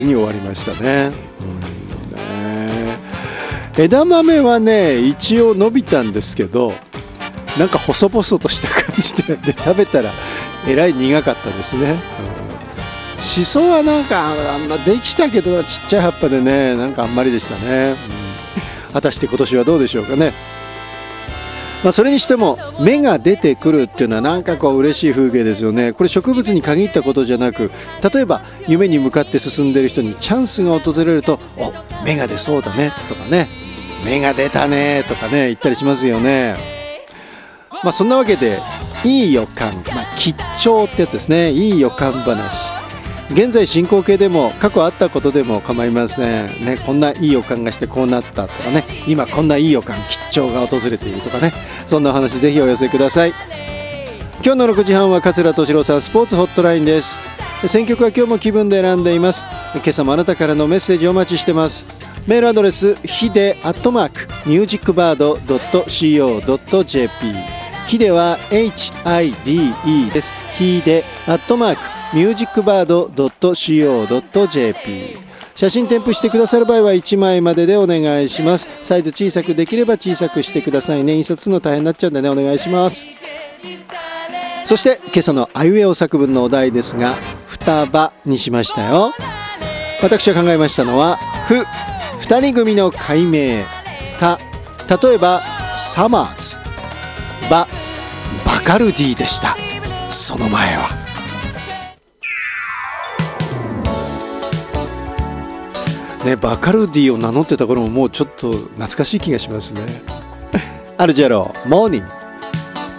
に終わりましたね。枝豆はね一応伸びたんですけど、なんか細々とした感じで、食べたらえらい苦かったですね。しそはなんかできたけどちっちゃい葉っぱでね、なんかあんまりでしたね。果たして今年はどうでしょうかね。それにしても芽が出てくるっていうのはなんかこう嬉しい風景ですよね。これ植物に限ったことじゃなく、例えば夢に向かって進んでいる人にチャンスが訪れると、お、芽が出そうだねとかね、芽が出たねとかね言ったりしますよね。そんなわけでいい予感、吉兆ってやつですね。いい予感話、現在進行形でも過去あったことでも構いませんね。こんないい予感がしてこうなったとかね、今こんないい予感吉兆が訪れているとかね、そんなお話ぜひお寄せください。今日の6時半は桂敏郎さんスポーツホットラインです。選曲は今日も気分で選んでいます。今朝もあなたからのメッセージをお待ちしてます。メールアドレスhide@musicbird.co.jp、 ヒデは HIDE です。ヒデ@musicbird.co.jp、 写真添付してくださる場合は1枚まででお願いします。サイズ小さくできれば小さくしてくださいね。印刷するの大変になっちゃうんでね、お願いします。そして今朝のあいうえお作文のお題ですが、双葉にしましたよ。私が考えましたのはふ、二人組の改名、た、例えばサマーズ、バカルディでした。その前はね、バカルディを名乗ってた頃ももうちょっと懐かしい気がしますね。アルジェロモーニング。